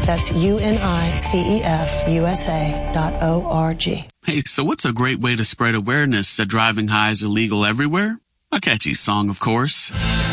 That's UNICEFUSA.org. Hey, so what's a great way to spread awareness that driving high is illegal everywhere? A catchy song, of course.